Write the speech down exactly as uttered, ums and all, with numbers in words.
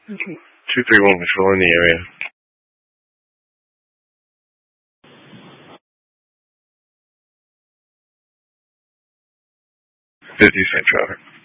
Okay. two three one patrol in the area. Busy site traffic.